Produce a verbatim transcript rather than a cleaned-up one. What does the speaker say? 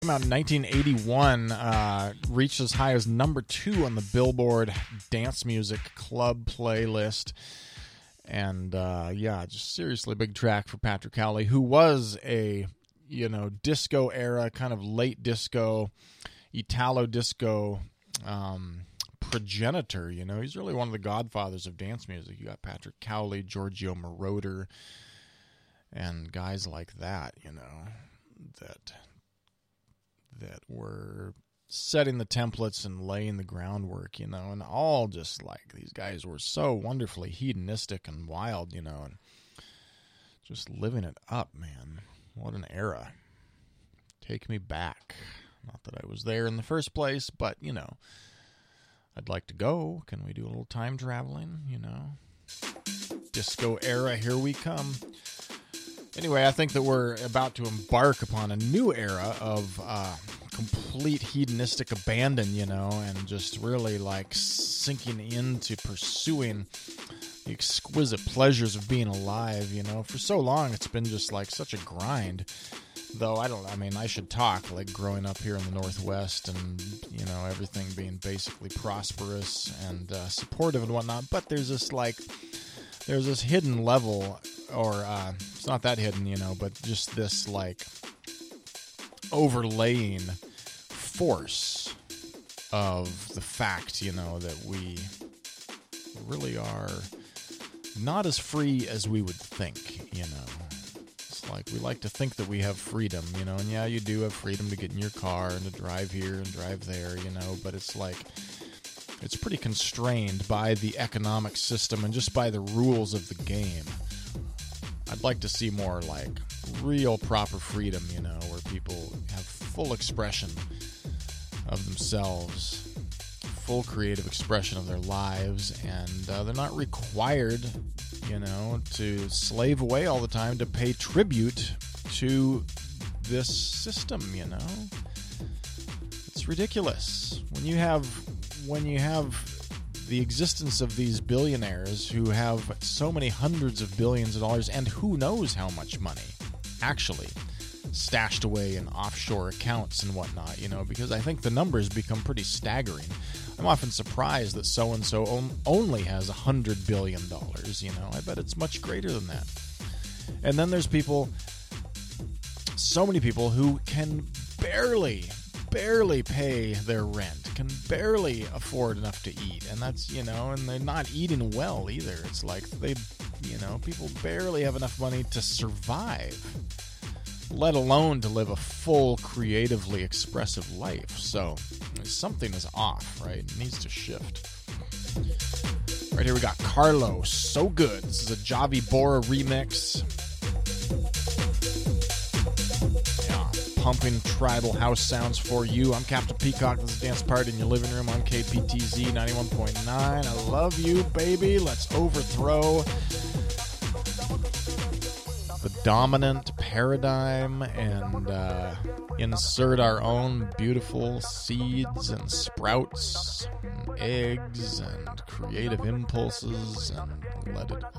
Came out in nineteen eighty-one, uh, reached as high as number two on the Billboard Dance Music Club playlist. And, uh, yeah, just seriously big track for Patrick Cowley, who was a, you know, disco era, kind of late disco, Italo disco um, progenitor, you know. He's really one of the godfathers of dance music. You got Patrick Cowley, Giorgio Moroder, and guys like that, you know, that... that were setting the templates and laying the groundwork, you know, and all just like these guys were so wonderfully hedonistic and wild, you know, and just living it up, man. What an era. Take me back. Not that I was there in the first place, but, you know, I'd like to go. Can we do a little time traveling, you know? Disco era, here we come. Anyway, I think that we're about to embark upon a new era of uh, complete hedonistic abandon, you know, and just really like sinking into pursuing the exquisite pleasures of being alive, you know. For so long, it's been just like such a grind. Though I don't, I mean, I should talk like growing up here in the Northwest and, you know, everything being basically prosperous and uh, supportive and whatnot. But there's this like, there's this hidden level. Or uh, it's not that hidden, you know, but just this, like, overlaying force of the fact, you know, that we really are not as free as we would think, you know. It's like we like to think that we have freedom, you know, and yeah, you do have freedom to get in your car and to drive here and drive there, you know, but it's like it's pretty constrained by the economic system and just by the rules of the game. I'd like to see more, like, real proper freedom, you know, where people have full expression of themselves, full creative expression of their lives, and uh, they're not required, you know, to slave away all the time to pay tribute to this system, you know. It's ridiculous. When you have, when you have... the existence of these billionaires who have so many hundreds of billions of dollars and who knows how much money actually stashed away in offshore accounts and whatnot, you know, because I think the numbers become pretty staggering. I'm often surprised that so-and-so on- only has one hundred billion dollars, you know. I bet it's much greater than that. And then there's people, so many people who can barely... barely pay their rent, can barely afford enough to eat, and that's, you know, and they're not eating well either. It's like they, you know, people barely have enough money to survive, let alone to live a full, creatively expressive life. So something is off, right? It needs to shift. Right here we got Carlo, So Good. This is a Javi Bora remix. Pumping tribal house sounds for you. I'm Captain Peacock. This is Dance Party in your living room on K P T Z ninety-one point nine. I love you, baby. Let's overthrow the dominant paradigm and uh, insert our own beautiful seeds and sprouts and eggs and creative impulses and let it